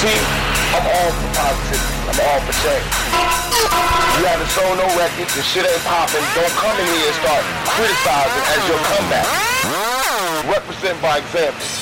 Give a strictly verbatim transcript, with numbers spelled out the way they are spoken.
See, I'm all for positivity. I'm all for change. You haven't sold no records, the shit ain't popping. Don't come in here and start criticizing as your comeback. Represent by example.